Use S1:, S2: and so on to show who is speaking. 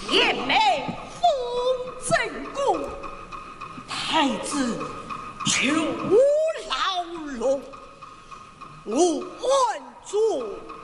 S1: 前妹封正宫，太子求劳碌，我换主。